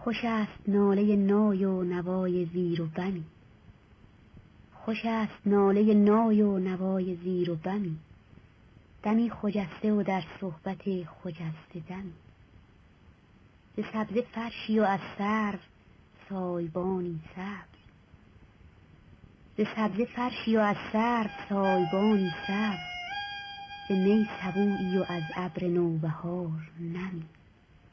خوش است ناله نای و نوای زیر و بمی، خوش است ناله نای و نوای زیر و بمی، دمی خجسته و در صحبت خجسته دمی. ز سبزه فرشی و از سرو سایبانی سبز، ز سبزه فرشی و از سرو سایبانی سبز، ز می سبویی و از ابر نوبهار نمی.